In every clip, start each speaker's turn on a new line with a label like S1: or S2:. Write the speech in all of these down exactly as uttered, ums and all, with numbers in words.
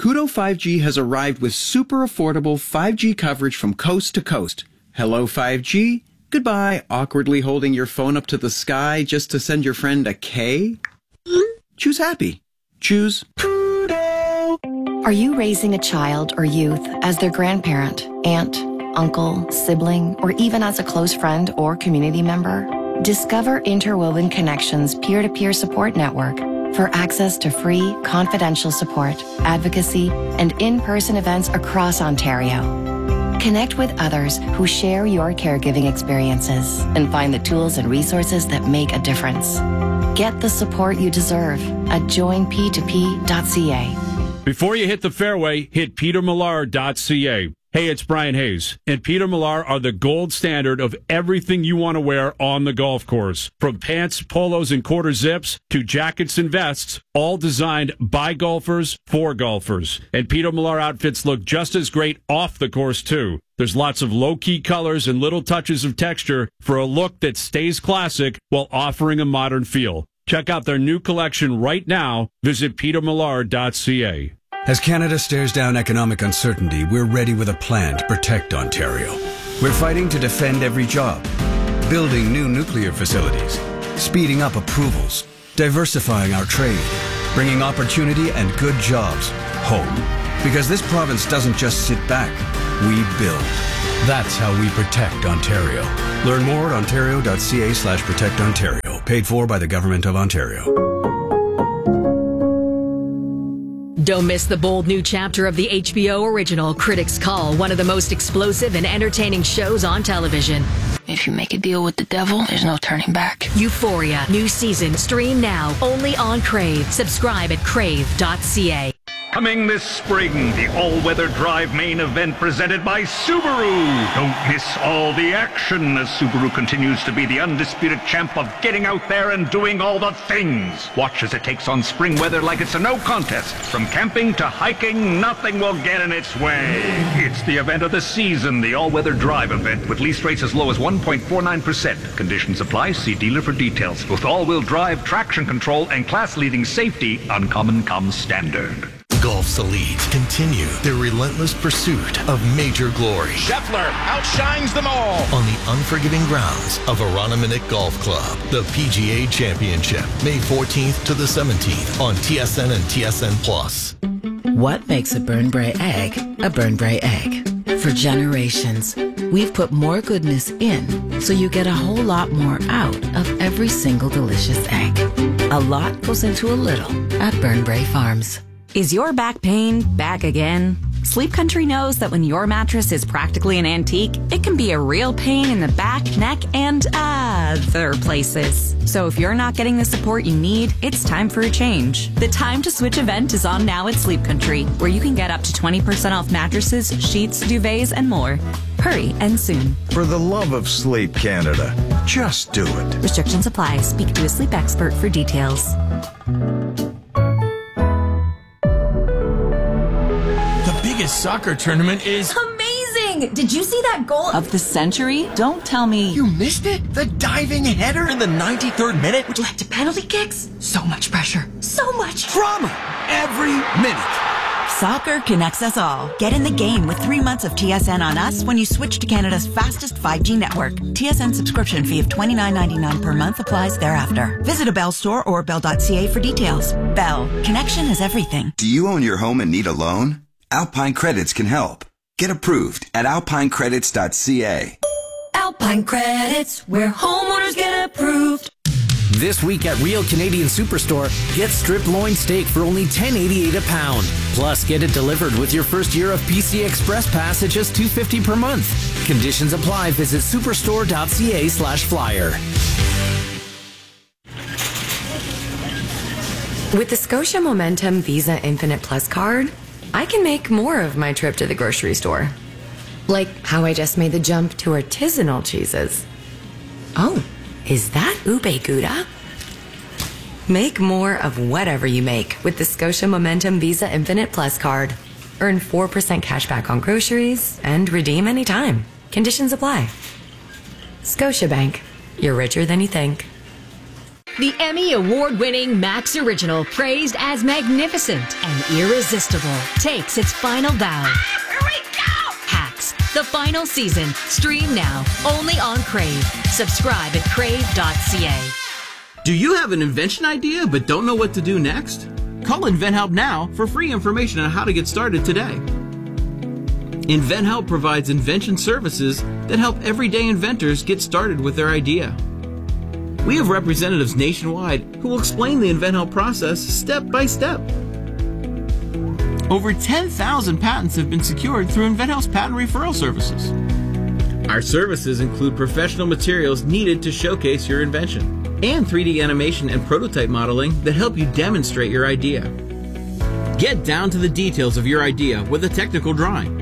S1: Koodo five G has arrived with super affordable five G coverage from coast to coast. Hello five G. Goodbye, awkwardly holding your phone up to the sky just to send your friend a K. Choose happy. Choose Koodo.
S2: Are you raising a child or youth as their grandparent, aunt, uncle, sibling, or even as a close friend or community member? Discover Interwoven Connections peer-to-peer support network for access to free, confidential support, advocacy, and in-person events across Ontario. Connect with others who share your caregiving experiences and find the tools and resources that make a difference. Get the support you deserve at join p two p dot c a.
S3: Before you hit the fairway, hit peter millar dot c a. Hey, it's Brian Hayes, and Peter Millar are the gold standard of everything you want to wear on the golf course. From pants, polos, and quarter zips to jackets and vests, all designed by golfers for golfers. And Peter Millar outfits look just as great off the course, too. There's lots of low-key colors and little touches of texture for a look that stays classic while offering a modern feel. Check out their new collection right now. Visit peter millar dot c a.
S4: As Canada stares down economic uncertainty, we're ready with a plan to protect Ontario. We're fighting to defend every job, building new nuclear facilities, speeding up approvals, diversifying our trade, bringing opportunity and good jobs home. Because this province doesn't just sit back, we build. That's how we protect Ontario. Learn more at ontario dot c a slash protect Ontario. Paid for by the Government of Ontario.
S5: Don't miss the bold new chapter of the H B O original Critics' Call, one of the most explosive and entertaining shows on television.
S6: If you make a deal with the devil, there's no turning back.
S5: Euphoria, new season, stream now, only on Crave. Subscribe at crave dot c a.
S7: Coming this spring, the all-weather drive main event presented by Subaru. Don't miss all the action as Subaru continues to be the undisputed champ of getting out there and doing all the things. Watch as it takes on spring weather like it's a no contest. From camping to hiking, nothing will get in its way. It's the event of the season, the all-weather drive event with lease rates as low as one point four nine percent. Conditions apply. See dealer for details. With all-wheel drive, traction control, and class-leading safety, Uncommon comes standard.
S8: Golf's elite continue their relentless pursuit of major glory.
S9: Scheffler outshines them all
S8: on the unforgiving grounds of Aroniminick Golf Club. The P G A Championship, May fourteenth to the seventeenth on T S N and T S N Plus.
S10: What makes a Burnbrae egg a Burnbrae egg? For generations, we've put more goodness in so you get a whole lot more out of every single delicious egg. A lot goes into a little at Burnbrae Farms.
S11: Is your back pain back again? Sleep Country knows that when your mattress is practically an antique, it can be a real pain in the back, neck, and other places. So if you're not getting the support you need, it's time for a change. The Time to Switch event is on now at Sleep Country, where you can get up to twenty percent off mattresses, sheets, duvets, and more. Hurry and soon.
S12: For the love of Sleep Canada, just do it.
S11: Restrictions apply. Speak to a sleep expert for details.
S9: Biggest soccer tournament is
S13: amazing. Did you see that goal
S14: of the century? Don't tell me
S9: you missed it. The diving header in the ninety-third minute,
S13: which led to penalty kicks. So much pressure, so much
S9: drama every minute.
S15: Soccer connects us all. Get in the game with three months of T S N on us when you switch to Canada's fastest five G network. T S N subscription fee of twenty-nine ninety-nine per month applies thereafter. Visit a Bell store or bell dot c a for details. Bell, connection is everything.
S16: Do you own your home and need a loan? Alpine Credits can help. Get approved at alpine credits dot c a.
S13: Alpine Credits, where homeowners get approved.
S17: This week at Real Canadian Superstore, get strip loin steak for only ten eighty-eight a pound. Plus, get it delivered with your first year of P C Express Pass at just two fifty per month. Conditions apply. Visit superstore dot c a slash flyer.
S2: With the Scotia Momentum Visa Infinite Plus card, I can make more of my trip to the grocery store. Like how I just made the jump to artisanal cheeses. Oh, is that ube gouda? Make more of whatever you make with the Scotia Momentum Visa Infinite Plus card. Earn four percent cash back on groceries and redeem anytime. Conditions apply. Scotiabank. You're richer than you think.
S5: The Emmy award-winning Max original, praised as magnificent and irresistible, takes its final bow.
S13: Here we go!
S5: Hacks, the final season. Stream now, only on Crave. Subscribe at crave dot c a.
S18: Do you have an invention idea but don't know what to do next? Call InventHelp now for free information on how to get started today. InventHelp provides invention services that help everyday inventors get started with their idea. We have representatives nationwide who will explain the InventHelp process step by step. Over ten thousand patents have been secured through InventHelp's patent referral services. Our services include professional materials needed to showcase your invention and three D animation and prototype modeling that help you demonstrate your idea. Get down to the details of your idea with a technical drawing.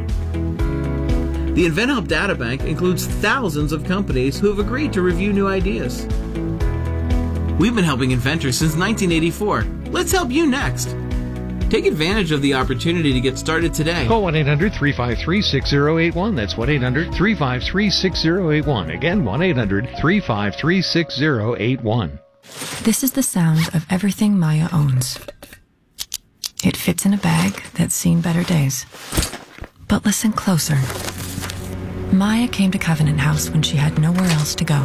S18: The InventHelp Databank includes thousands of companies who have agreed to review new ideas. We've been helping inventors since nineteen eighty-four. Let's help you next. Take advantage of the opportunity to get started today.
S19: Call one eight hundred three five three six zero eight one. That's one eight hundred three five three six zero eight one. Again, one eight hundred three five three six zero eight one.
S20: This is the sound of everything Maya owns. It fits in a bag that's seen better days. But listen closer. Maya came to Covenant House when she had nowhere else to go.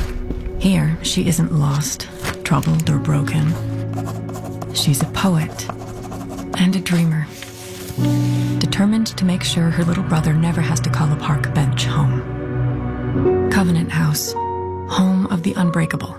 S20: Here, she isn't lost, troubled, or broken. She's a poet and a dreamer, determined to make sure her little brother never has to call a park bench home. Covenant House, home of the unbreakable.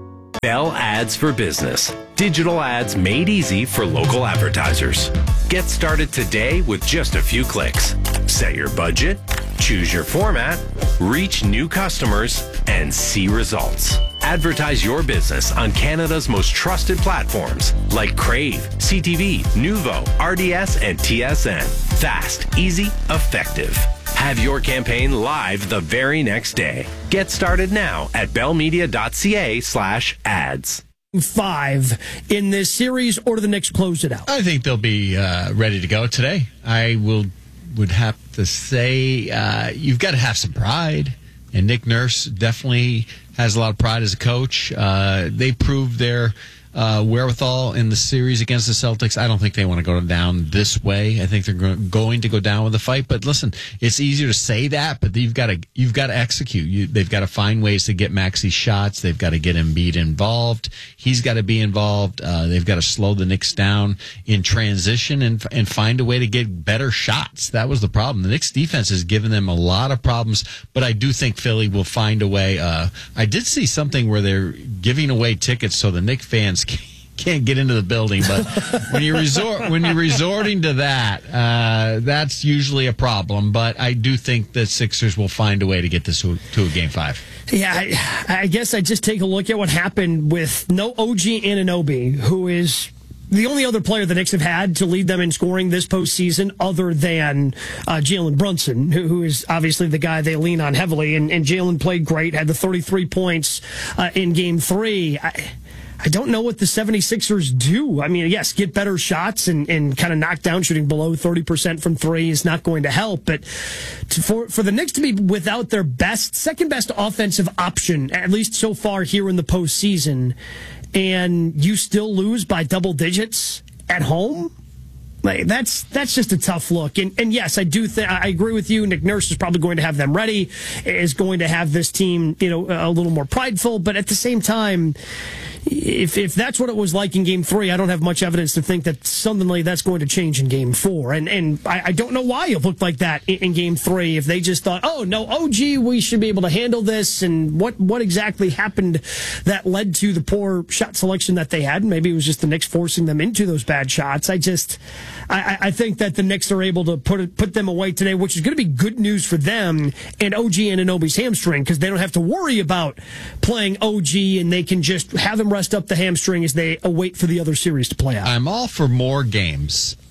S17: Bell Ads for Business. Digital ads made easy for local advertisers. Get started today with just a few clicks. Set your budget, choose your format, reach new customers, and see results. Advertise your business on Canada's most trusted platforms like Crave, C T V, Nuvo, R D S, and T S N. Fast, easy, effective. Have your campaign live the very next day. Get started now at bellmedia.ca slash ads.
S21: Five in this series, or do the Knicks close it out?
S22: I think they'll be uh, ready to go today. I will would have to say uh, you've got to have some pride, and Nick Nurse definitely has a lot of pride as a coach. Uh, they proved their uh, wherewithal in the series against the Celtics. I don't think they want to go down this way. I think they're going to go down with the fight. But listen, it's easier to say that, but you've got to you've got to execute. You, they've got to find ways to get Maxey shots. They've got to get Embiid involved. He's got to be involved. Uh, they've got to slow the Knicks down in transition and and find a way to get better shots. That was the problem. The Knicks defense has given them a lot of problems, but I do think Philly will find a way. Uh, I did see something where they're giving away tickets so the Knicks fans can't get into the building, but when you resort when you're resorting to that, uh, that's usually a problem. But I do think the Sixers will find a way to get this to, to a game five.
S21: Yeah, I, I guess I just take a look at what happened with no O G Anunoby, who is the only other player the Knicks have had to lead them in scoring this postseason other than uh, Jalen Brunson, who, who is obviously the guy they lean on heavily. And, and Jalen played great, had the thirty-three points uh, in game three. I, I don't know what the 76ers do. I mean, yes, get better shots and, and kind of knock down shooting below thirty percent from three is not going to help. But to, for, for the Knicks to be without their best, second best offensive option, at least so far here in the postseason, and you still lose by double digits at home, like that's that's just a tough look. And and yes, I do think I agree with you. Nick Nurse is probably going to have them ready, is going to have this team, you know, a little more prideful. But at the same time, if if that's what it was like in game three, I don't have much evidence to think that suddenly that's going to change in game four. And and I, I don't know why it looked like that in, in game three. If they just thought, oh no, O G, we should be able to handle this, and what what exactly happened that led to the poor shot selection that they had? Maybe it was just the Knicks forcing them into those bad shots. I just I, I think that the Knicks are able to put it, put them away today, which is going to be good news for them and O G Anunoby's hamstring, because they don't have to worry about playing O G, and they can just have him rest up the hamstring as they await for the other series to play out.
S22: I'm all for more games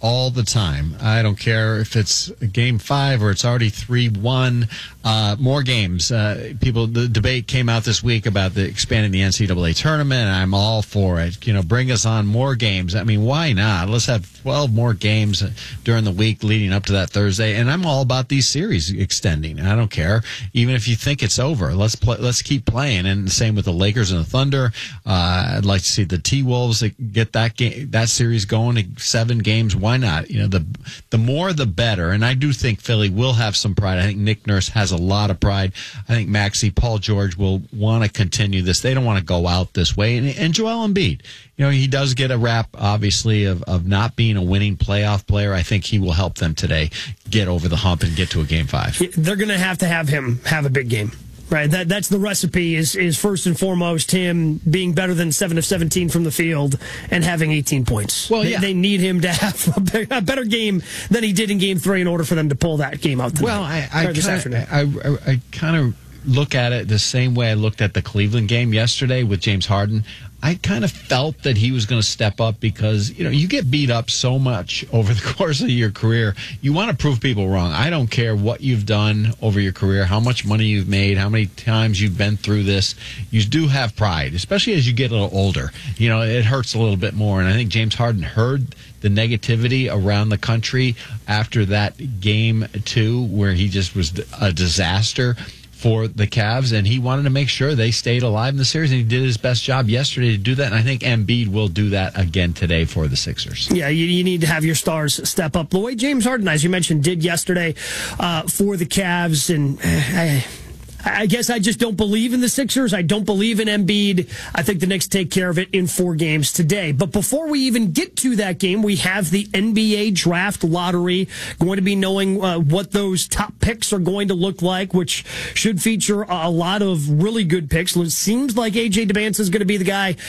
S22: all the time. I don't care if it's game five or it's already three one. Uh, more games. Uh, people, the debate came out this week about the expanding the N C double A tournament, and I'm all for it. You know, bring us on more games. I mean, why not? Let's have twelve more games during the week leading up to that Thursday. And I'm all about these series extending. I don't care. Even if you think it's over, let's play, let's keep playing. And the same with the Lakers and the Thunder. Uh, I'd like to see the T-Wolves get that game, that series going to seven games. Why not? You know, the the more the better. And I do think Philly will have some pride. I think Nick Nurse has a lot of pride. I think Maxey, Paul George will want to continue this. They don't want to go out this way. And, and Joel Embiid, you know, he does get a rap, obviously, of, of not being a winning playoff player. I think he will help them today get over the hump and get to a game five.
S21: They're going to have to have him have a big game. Right, that that's the recipe. Is is first and foremost him being better than seven of seventeen from the field and having eighteen points. Well, yeah. they, they need him to have a, be- a better game than he did in Game Three in order for them to pull that game out tonight.
S22: Well, I I kinda, I, I, I kind of look at it the same way I looked at the Cleveland game yesterday with James Harden. I kind of felt that he was going to step up because, you know, you get beat up so much over the course of your career. You want to prove people wrong. I don't care what you've done over your career, how much money you've made, how many times you've been through this. You do have pride, especially as you get a little older. You know, it hurts a little bit more. And I think James Harden heard the negativity around the country after that game two where he just was a disaster for the Cavs, and he wanted to make sure they stayed alive in the series, and he did his best job yesterday to do that, and I think Embiid will do that again today for the Sixers.
S21: Yeah, you, you need to have your stars step up. The way James Harden, as you mentioned, did yesterday uh, for the Cavs, and I, I guess I just don't believe in the Sixers. I don't believe in Embiid. I think the Knicks take care of it in four games today. But before we even get to that game, we have the N B A draft lottery. Going to be knowing uh, what those top picks are going to look like, which should feature a lot of really good picks. It seems like A J Demancin is going to be the guy